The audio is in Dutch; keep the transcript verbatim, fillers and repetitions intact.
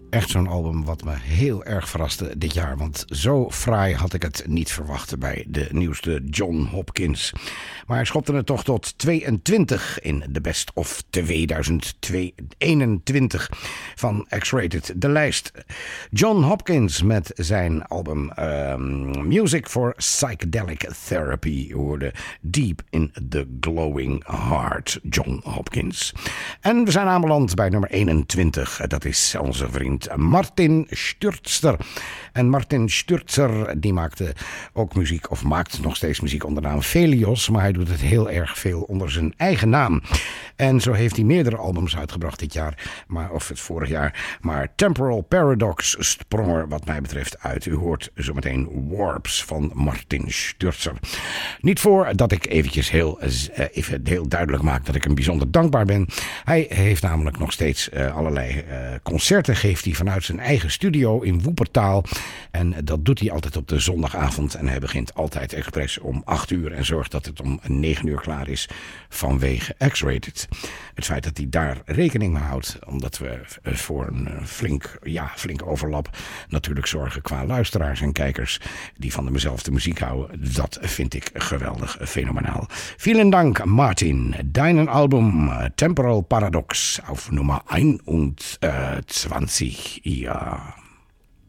Echt zo'n album wat me heel erg verraste dit jaar. Want zo fraai had ik het niet verwacht bij de nieuwste John Hopkins. Maar hij schopte het toch tot tweeëntwintig in de Best of tweeduizend eenentwintig van X-Rated. De lijst. John Hopkins met zijn album um, Music for Psychedelic Therapy. Hoorde Deep in the Glowing Heart. John Hopkins. En we zijn aanbeland bij nummer eenentwintig. Dat is onze vriend Martin Sturzer. En Martin Sturzer die maakte ook muziek, of maakt nog steeds muziek onder de naam Velios, maar hij doet het heel erg veel onder zijn eigen naam. En zo heeft hij meerdere albums uitgebracht dit jaar, maar, of het vorig jaar. Maar Temporal Paradox sprong er wat mij betreft uit. U hoort zometeen Warps van Martin Sturzer. Niet voordat ik eventjes heel, even heel duidelijk maak dat ik hem bijzonder dankbaar ben. Hij heeft namelijk nog steeds uh, allerlei uh, concerten, geeft hij vanuit zijn eigen studio in Woepertaal. En dat doet hij altijd op de zondagavond. En hij begint altijd expres om acht uur en zorgt dat het om negen uur klaar is vanwege X-Rated. Het feit dat hij daar rekening mee houdt, omdat we voor een flink, ja, flink overlap natuurlijk zorgen qua luisteraars en kijkers die van dezelfde muziek houden. Dat vind ik geweldig, fenomenaal. Vielen Dank, Martin. Deinen Album Temporal Paradox auf Nummer eenentwintig. Ja.